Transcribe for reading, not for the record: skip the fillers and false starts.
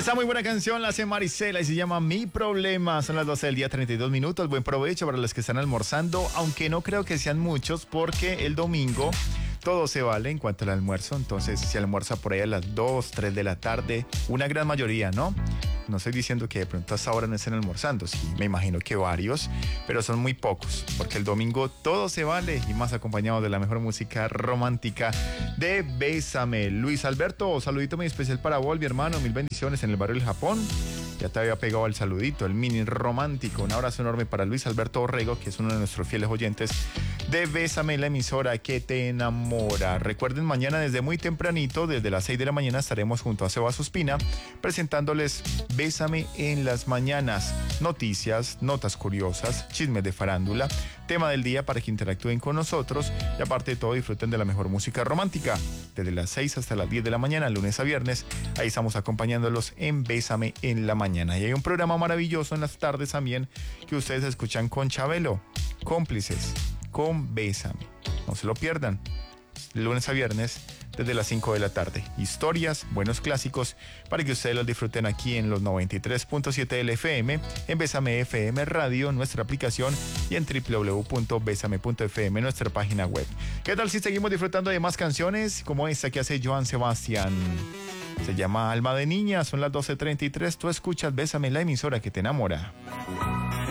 Esta muy buena canción la hace Marisela y se llama Mi Problema. Son las 12 del día, 32 minutos. Buen provecho para los que están almorzando, aunque no creo que sean muchos porque el domingo todo se vale en cuanto al almuerzo. Entonces, si almuerza por ahí a las 2, 3 de la tarde, una gran mayoría, ¿no? No estoy diciendo que de pronto hasta ahora no estén almorzando, sí, me imagino que varios, pero son muy pocos, porque el domingo todo se vale y más acompañado de la mejor música romántica de Bésame. Luis Alberto, saludito muy especial para vos, mi hermano, mil bendiciones en el barrio del Japón. Ya te había pegado el saludito, el mini romántico. Un abrazo enorme para Luis Alberto Orrego, que es uno de nuestros fieles oyentes de Bésame, la emisora que te enamora. Recuerden, mañana desde muy tempranito, desde las 6 de la mañana, estaremos junto a Sebas Ospina presentándoles Bésame en las mañanas. Noticias, notas curiosas, chismes de farándula, tema del día para que interactúen con nosotros y aparte de todo disfruten de la mejor música romántica. Desde las 6 hasta las 10 de la mañana, lunes a viernes, ahí estamos acompañándolos en Bésame en la mañana. Y hay un programa maravilloso en las tardes también que ustedes escuchan con Chabelo, Cómplices con Bésame. No se lo pierdan. Lunes a viernes desde las 5 de la tarde. Historias, buenos clásicos para que ustedes los disfruten aquí en los 93.7 del FM, en Bésame FM Radio, nuestra aplicación y en www.besame.fm, nuestra página web. ¿Qué tal si seguimos disfrutando de más canciones como esta que hace Joan Sebastián? Se llama Alma de Niña, son las 12:33. Tú escuchas Bésame, la emisora que te enamora.